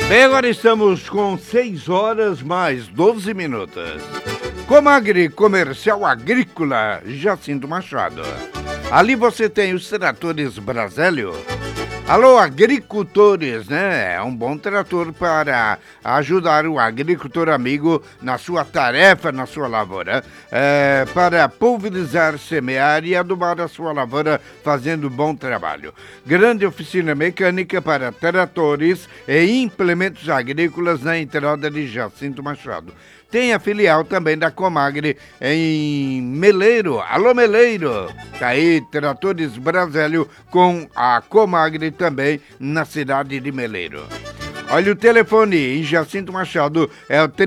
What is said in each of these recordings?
Bem, agora estamos com 6 horas mais 12 minutos. Comagri Comercial Agrícola, Jacinto Machado. Ali você tem os tratores Brasélio. Alô, agricultores, né? É um bom trator para ajudar o agricultor amigo na sua tarefa, na sua lavoura. Para pulverizar, semear e adubar a sua lavoura, fazendo bom trabalho. Grande oficina mecânica para tratores e implementos agrícolas na entrada de Jacinto Machado. Tem a filial também da Comagri em Meleiro. Alô, Meleiro! Tá aí, Tratores Brasélio com a Comagri também na cidade de Meleiro. Olha, o telefone em Jacinto Machado é o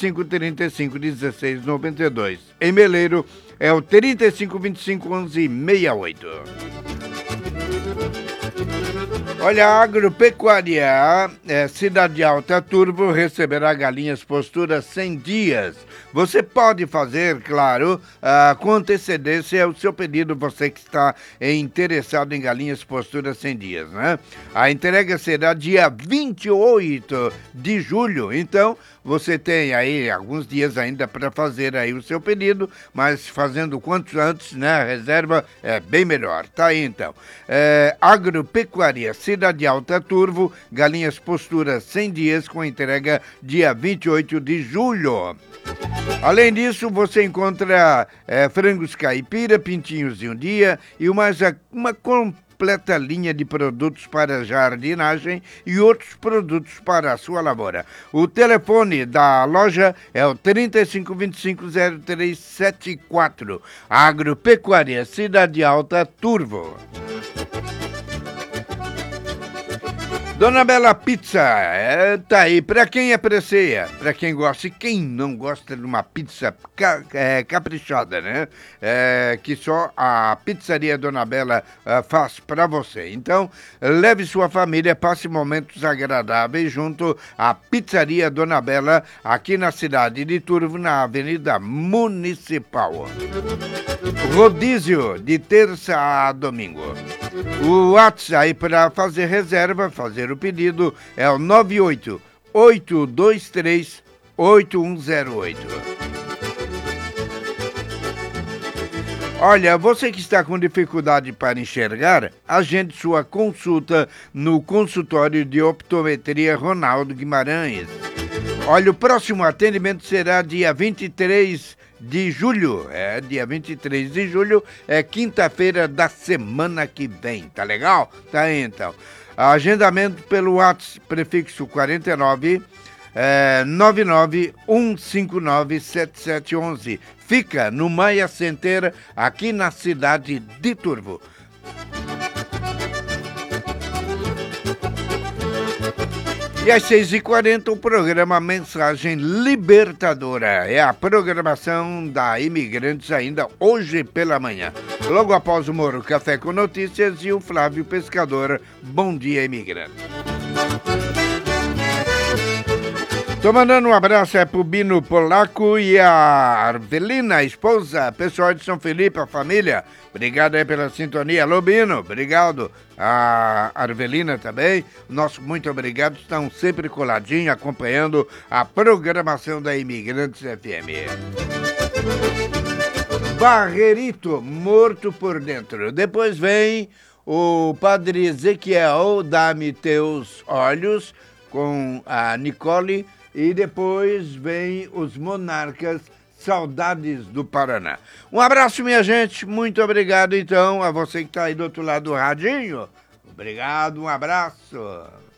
3535-1692. Em Meleiro é o 3525-1168. Olha, a Agropecuária Cidade Alta Turvo receberá galinhas posturas 100 dias. Você pode fazer, claro, com antecedência o seu pedido, você que está interessado em galinhas posturas 100 dias, né? A entrega será dia 28 de julho, então você tem aí alguns dias ainda para fazer aí o seu pedido, mas fazendo quanto antes, né? A reserva é bem melhor. Tá aí então. Agropecuária Cidade Alta Turvo, galinhas posturas 100 dias com entrega dia 28 de julho. Além disso, você encontra frangos caipira, pintinhos de um dia e uma completa linha de produtos para jardinagem e outros produtos para a sua lavoura. O telefone da loja é o 3525-0374. Agropecuária Cidade Alta Turvo. Dona Bela Pizza, tá aí, pra quem aprecia, pra quem gosta, e quem não gosta de uma pizza caprichada, né? Que só a pizzaria Dona Bela faz pra você. Então, leve sua família, passe momentos agradáveis junto à pizzaria Dona Bela, aqui na cidade de Turvo, na Avenida Municipal. Rodízio, de terça a domingo. O WhatsApp aí para fazer reserva, fazer o pedido, é o 98-823-8108. Olha, você que está com dificuldade para enxergar, agende sua consulta no consultório de optometria Ronaldo Guimarães. Olha, o próximo atendimento será dia 23 de julho, dia 23 de julho, quinta-feira da semana que vem, tá legal? Tá aí então. Agendamento pelo WhatsApp, prefixo 49 991597711. Fica no Maia Center, aqui na cidade de Turvo. E às 6h40, o programa Mensagem Libertadora. É a programação da Imigrantes ainda hoje pela manhã. Logo após o Moro Café com Notícias e o Flávio Pescador. Bom dia, Imigrantes. Tô mandando um abraço pro Bino Polaco e a Arvelina, a esposa, pessoal de São Felipe, a família. Obrigado aí pela sintonia. Alô, Bino, obrigado. A Arvelina também. Nosso muito obrigado. Estão sempre coladinhos, acompanhando a programação da Imigrantes FM. Barrerito, morto por dentro. Depois vem o Padre Ezequiel, Dá-me Teus Olhos, com a Nicole. E depois vem os Monarcas, Saudades do Paraná. Um abraço, minha gente. Muito obrigado, então, a você que está aí do outro lado do radinho. Obrigado, um abraço.